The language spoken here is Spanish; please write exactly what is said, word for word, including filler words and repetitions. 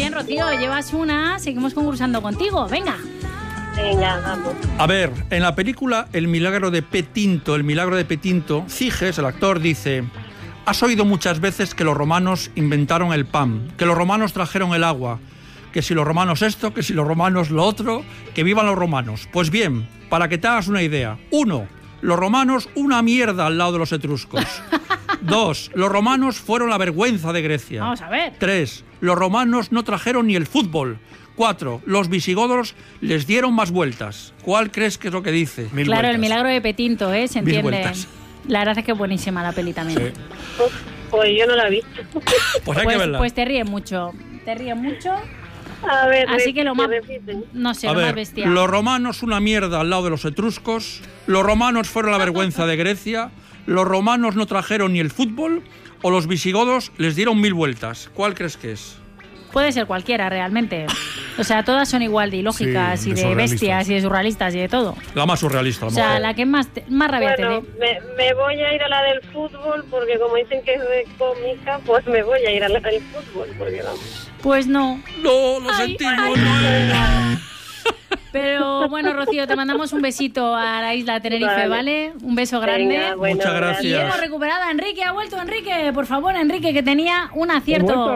bien, Rocío, llevas una, seguimos concursando contigo, venga. Venga, vamos. A ver, en la película El milagro de Petinto, El milagro de Petinto, Ciges, el actor, dice: has oído muchas veces que los romanos inventaron el pan, que los romanos trajeron el agua, que si los romanos esto, que si los romanos lo otro, que vivan los romanos. Pues bien, para que te hagas una idea. Uno, los romanos una mierda al lado de los etruscos. Dos, los romanos fueron la vergüenza de Grecia. Vamos a ver. Tres, los romanos no trajeron ni el fútbol. Cuatro, los visigodos les dieron más vueltas. ¿Cuál crees que es lo que dice? Mil claro, vueltas. El milagro de Petinto, ¿eh? Se entiende. Mil vueltas. La verdad es que es buenísima la peli también. Sí. Pues, pues yo no la he visto. Pues hay pues, que verla. Pues te ríes mucho. Te ríes mucho. A ver, Así repite, que lo más... repite. No sé, A lo ver, más bestial. los romanos una mierda al lado de los etruscos. Los romanos fueron la vergüenza de Grecia. Los romanos no trajeron ni el fútbol. O los visigodos les dieron mil vueltas. ¿Cuál crees que es? Puede ser cualquiera, realmente. O sea, todas son igual de ilógicas Sí, y de de bestias y de surrealistas y de todo. La más surrealista, a lo O sea, mejor. la que más, te- más rabia Bueno, te dé. me, me voy a ir a la del fútbol porque como dicen que es de cómica, pues me voy a ir a la del fútbol porque vamos. Pues no. No, lo Ay, sentimos, ay, no era. Pero bueno, Rocío, te mandamos un besito a la isla Tenerife, ¿vale? Vale. Un beso grande. Venga, bueno, Muchas gracias. Y hemos recuperado a Enrique, ha vuelto Enrique. Por favor, Enrique, que tenía un acierto.